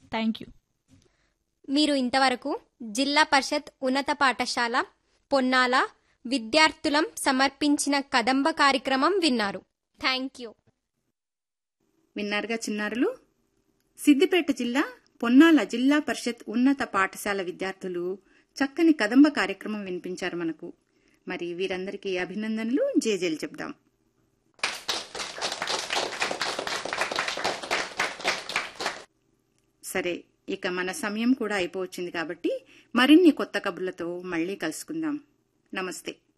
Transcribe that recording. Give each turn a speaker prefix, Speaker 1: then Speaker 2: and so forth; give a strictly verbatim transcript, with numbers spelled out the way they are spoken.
Speaker 1: Thank you.
Speaker 2: మీరు ఇంతవరకు జిల్లా పరిషత్ ఉన్నత పాఠశాల పొన్నాల విద్యార్థులం సమర్పించిన కదంబ కార్యక్రమం విన్నారు. Thank you.
Speaker 3: విన్నారుగా చిన్నారులు, సిద్దిపేట జిల్లా పొన్నాల జిల్లా పరిషత్ ఉన్నత పాఠశాల విద్యార్థులు చక్కని కదంబ కార్యక్రమం వినిపించారు మనకు. మరి వీరందరికీ అభినందనలు, జేజేలు చెప్దాం. సరే, ఇక మన సమయం కూడా అయిపోవచ్చింది కాబట్టి మరిన్ని కొత్త కబుర్లతో మళ్లీ కలుసుకుందాం. నమస్తే.